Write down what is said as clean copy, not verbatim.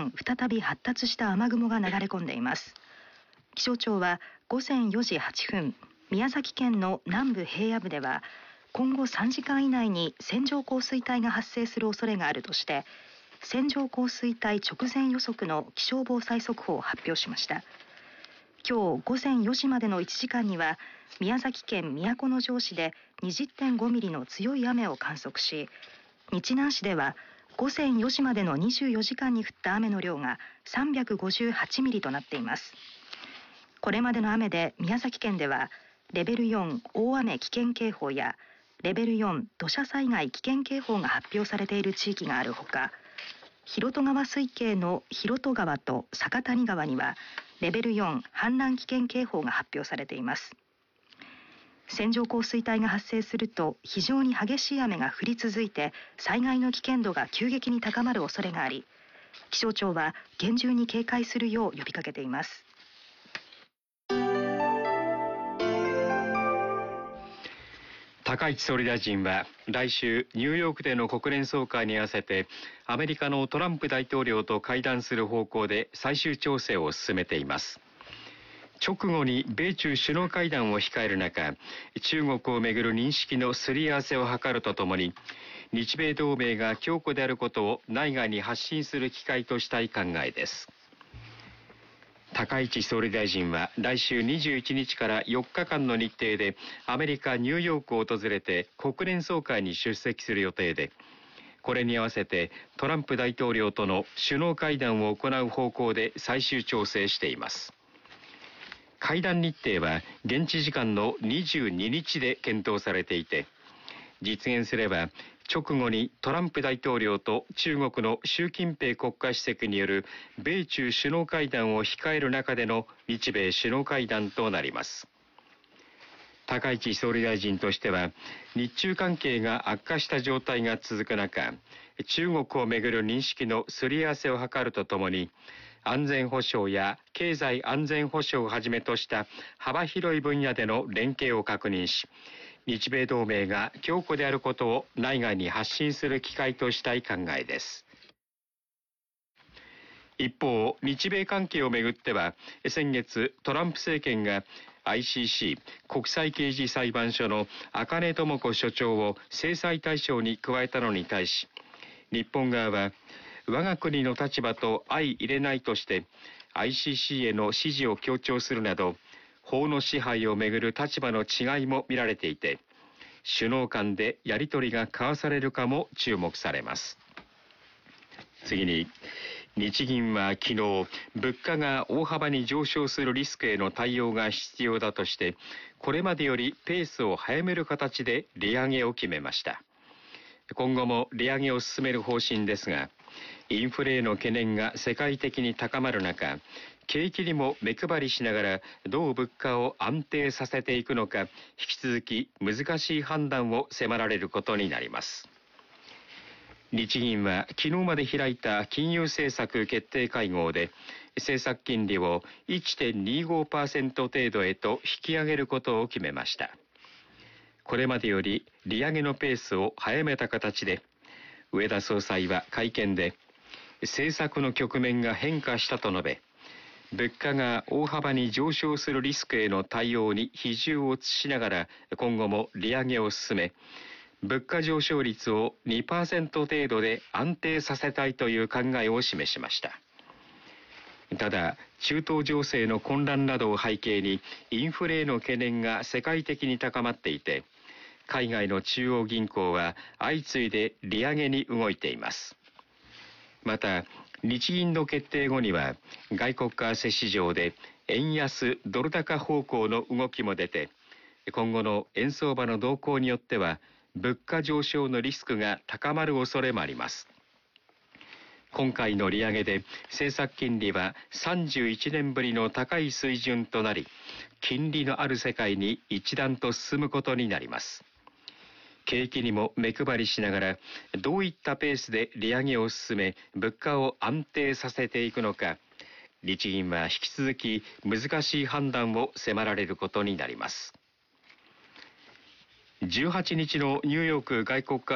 間再び発達した雨雲が流れ込んでいます。気象庁は午前4時8分、宮崎県の南部平野部では今後3時間以内に線状降水帯が発生する恐れがあるとして、線状降水帯直前予測の気象防災速報を発表しました。今日午前4時までの1時間には宮崎県都城市で 20.5 ミリの強い雨を観測し、日南市では午前4時までの24時間に降った雨の量が358ミリとなっています。これまでの雨で宮崎県ではレベル4大雨危険警報やレベル4土砂災害危険警報が発表されている地域があるほか、広渡川水系の広渡川と酒谷川にはレベル4氾濫危険警報が発表されています。線状降水帯が発生すると非常に激しい雨が降り続いて災害の危険度が急激に高まる恐れがあり、気象庁は厳重に警戒するよう呼びかけています。 高市総理大臣は来週ニューヨークでの国連総会に合わせてアメリカのトランプ大統領と会談する方向で最終調整を進めています。直後に米中首脳会談を控える中、中国をめぐる認識のすり合わせを図るとともに、日米同盟が強固であることを内外に発信する機会としたい考えです。高市総理大臣は来週21日から4日間の日程でアメリカ・ニューヨークを訪れて国連総会に出席する予定で、これに合わせてトランプ大統領との首脳会談を行う方向で最終調整しています。会談日程は現地時間の22日で検討されていて、実現すれば直後にトランプ大統領と中国の習近平国家主席による米中首脳会談を控える中での日米首脳会談となります。高市総理大臣としては、日中関係が悪化した状態が続く中、中国をめぐる認識のすり合わせを図るとともに、安全保障や経済安全保障をはじめとした幅広い分野での連携を確認し、日米同盟が強固であることを内外に発信する機会としたい考えです。一方、日米関係をめぐっては、先月トランプ政権が ICC 国際刑事裁判所の赤根智子所長を制裁対象に加えたのに対し、日本側は我が国の立場と相入れないとして ICC への支持を強調するなど、法の支配をめぐる立場の違いも見られていて、首脳間でやり取りが交わされるかも注目されます。次に、日銀は昨日、物価が大幅に上昇するリスクへの対応が必要だとして、これまでよりペースを早める形で利上げを決めました。今後も利上げを進める方針ですが、インフレへの懸念が世界的に高まる中、景気にも目配りしながらどう物価を安定させていくのか、引き続き難しい判断を迫られることになります。日銀は昨日まで開いた金融政策決定会合で、政策金利を 1.25% 程度へと引き上げることを決めました。これまでより利上げのペースを早めた形で、植田総裁は会見で、政策の局面が変化したと述べ、物価が大幅に上昇するリスクへの対応に比重を移しながら今後も利上げを進め、物価上昇率を 2% 程度で安定させたいという考えを示しました。ただ、中東情勢の混乱などを背景にインフレへの懸念が世界的に高まっていて、海外の中央銀行は相次いで利上げに動いています。また、日銀の決定後には外国為替市場で円安ドル高方向の動きも出て、今後の円相場の動向によっては物価上昇のリスクが高まる恐れもあります。今回の利上げで政策金利は31年ぶりの高い水準となり、金利のある世界に一段と進むことになります。景気にも目配りしながら、どういったペースで利上げを進め、物価を安定させていくのか、日銀は引き続き難しい判断を迫られることになります。18日のニューヨーク外国為